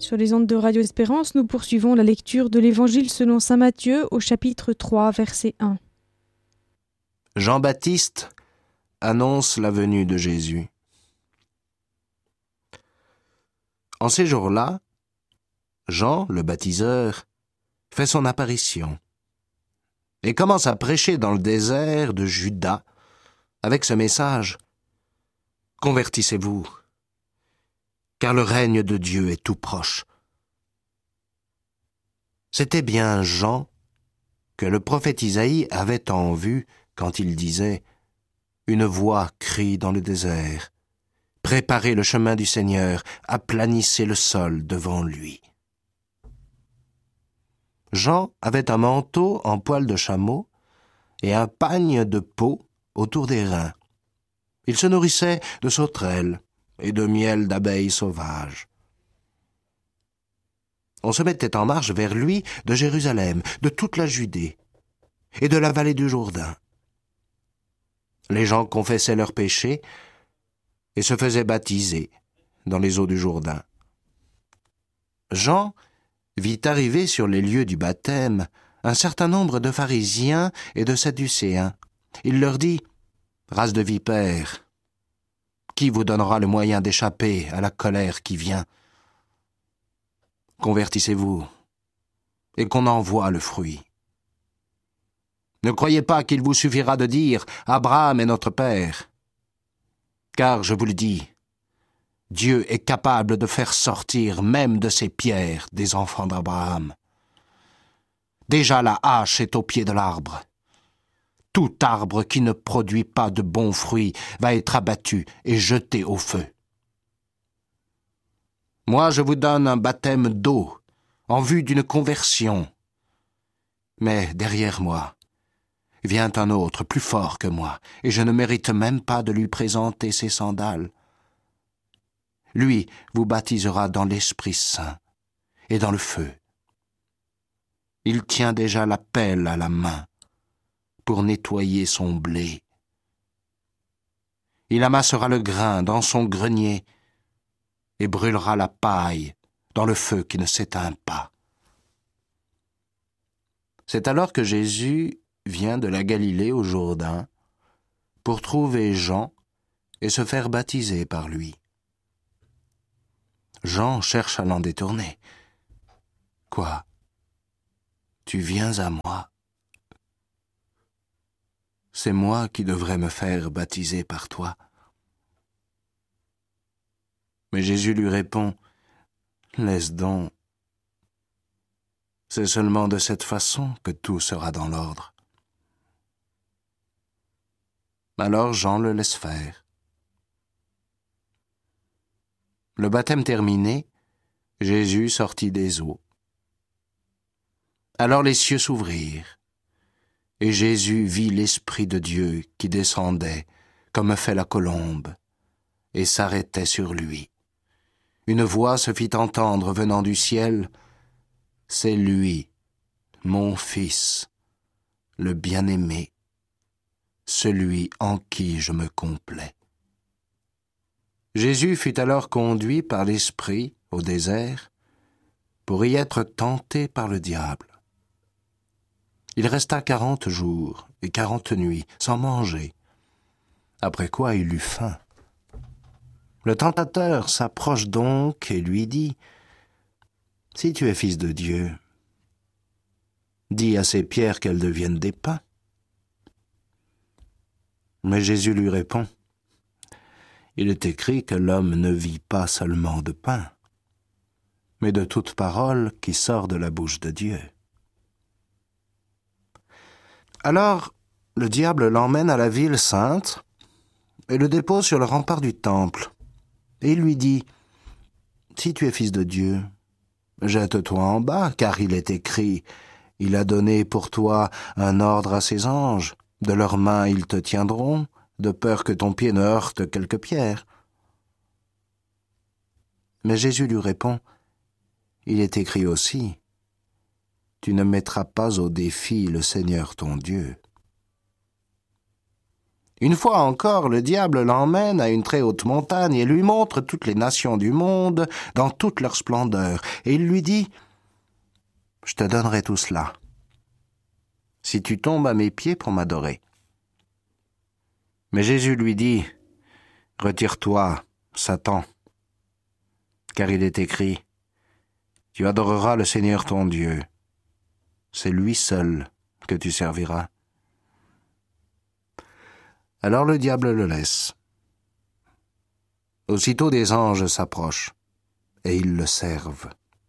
Sur les ondes de Radio Espérance, nous poursuivons la lecture de l'Évangile selon saint Matthieu au chapitre 3, verset 1. Jean-Baptiste annonce la venue de Jésus. En ces jours-là, Jean, le baptiseur, fait son apparition et commence à prêcher dans le désert de Juda avec ce message : « Convertissez-vous, car le règne de Dieu est tout proche. » C'était bien Jean que le prophète Isaïe avait en vue quand il disait : « Une voix crie dans le désert : préparez le chemin du Seigneur, aplanissez le sol devant lui. » Jean avait un manteau en poil de chameau et un pagne de peau autour des reins. Il se nourrissait de sauterelles et de miel d'abeilles sauvages. On se mettait en marche vers lui de Jérusalem, de toute la Judée et de la vallée du Jourdain. Les gens confessaient leurs péchés et se faisaient baptiser dans les eaux du Jourdain. Jean vit arriver sur les lieux du baptême un certain nombre de pharisiens et de sadducéens. Il leur dit : « Race de vipères, qui vous donnera le moyen d'échapper à la colère qui vient ? Convertissez-vous, et qu'on en voie le fruit. Ne croyez pas qu'il vous suffira de dire « Abraham est notre Père », car je vous le dis, Dieu est capable de faire sortir même de ces pierres des enfants d'Abraham. Déjà la hache est au pied de l'arbre. Tout arbre qui ne produit pas de bons fruits va être abattu et jeté au feu. Moi, je vous donne un baptême d'eau en vue d'une conversion. Mais derrière moi vient un autre plus fort que moi, et je ne mérite même pas de lui présenter ses sandales. Lui vous baptisera dans l'Esprit Saint et dans le feu. Il tient déjà la pelle à la main pour nettoyer son blé. Il amassera le grain dans son grenier et brûlera la paille dans le feu qui ne s'éteint pas. » C'est alors que Jésus vient de la Galilée au Jourdain pour trouver Jean et se faire baptiser par lui. Jean cherche à l'en détourner. « Quoi ? Tu viens à moi ? C'est moi qui devrais me faire baptiser par toi. » Mais Jésus lui répond : « Laisse donc. C'est seulement de cette façon que tout sera dans l'ordre. » Alors Jean le laisse faire. Le baptême terminé, Jésus sortit des eaux. Alors les cieux s'ouvrirent, et Jésus vit l'Esprit de Dieu qui descendait, comme fait la colombe, et s'arrêtait sur lui. Une voix se fit entendre venant du ciel : « C'est lui, mon Fils, le bien-aimé, celui en qui je me complais. » Jésus fut alors conduit par l'Esprit au désert pour y être tenté par le diable. Il resta 40 jours et 40 nuits sans manger, après quoi il eut faim. Le tentateur s'approche donc et lui dit : « Si tu es fils de Dieu, dis à ces pierres qu'elles deviennent des pains. » Mais Jésus lui répond : « Il est écrit que l'homme ne vit pas seulement de pain, mais de toute parole qui sort de la bouche de Dieu. » Alors, le diable l'emmène à la ville sainte et le dépose sur le rempart du temple. Et il lui dit : « Si tu es fils de Dieu, jette-toi en bas, car il est écrit : il a donné pour toi un ordre à ses anges, de leurs mains ils te tiendront, de peur que ton pied ne heurte quelque pierre. » Mais Jésus lui répond : « Il est écrit aussi : tu ne mettras pas au défi le Seigneur ton Dieu. » Une fois encore, le diable l'emmène à une très haute montagne et lui montre toutes les nations du monde dans toute leur splendeur. Et il lui dit « Je te donnerai tout cela, si tu tombes à mes pieds pour m'adorer. » Mais Jésus lui dit « Retire-toi, Satan, car il est écrit « Tu adoreras le Seigneur ton Dieu. C'est lui seul que tu serviras. » Alors le diable le laisse. Aussitôt des anges s'approchent, et ils le servent.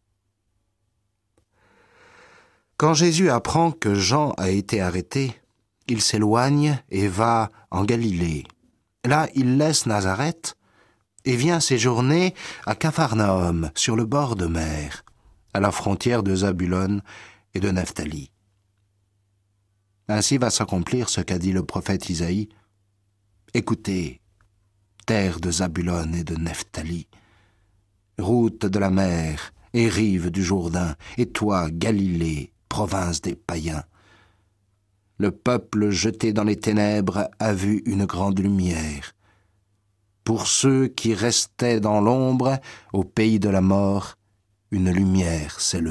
Quand Jésus apprend que Jean a été arrêté, il s'éloigne et va en Galilée. Là, il laisse Nazareth et vient séjourner à Capharnaüm, sur le bord de mer, à la frontière de Zabulon et de Nephtali. Ainsi va s'accomplir ce qu'a dit le prophète Isaïe. « Écoutez, terre de Zabulon et de Nephtali, route de la mer et rive du Jourdain, et toi, Galilée, province des païens. Le peuple jeté dans les ténèbres a vu une grande lumière. Pour ceux qui restaient dans l'ombre, au pays de la mort, une lumière s'est levée. »